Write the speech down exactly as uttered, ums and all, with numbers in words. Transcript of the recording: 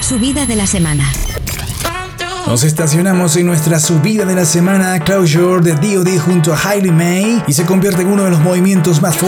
subida de la semana. Nos estacionamos en nuestra subida de la semana, Closure de D O D junto a Hailey May, y se convierte en uno de los movimientos más fuertes